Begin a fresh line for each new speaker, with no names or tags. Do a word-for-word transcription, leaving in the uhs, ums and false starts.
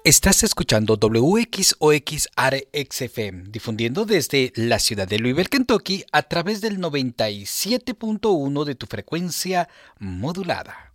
Estás escuchando W X O X A X F M, difundiendo desde la ciudad de Louisville, Kentucky, a través del noventa y siete punto uno de tu frecuencia modulada.